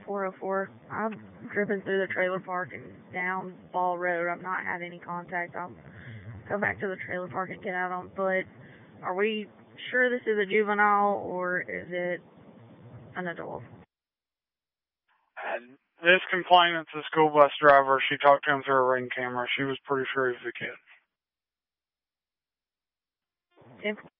404. I'm driven through the trailer park and down Ball Road. I've not had any contact. I'll go back to the trailer park and get out on foot. Are we sure this is a juvenile or is it an adult? This complainant's a school bus driver. She talked to him through a Ring camera. She was pretty sure he was a kid.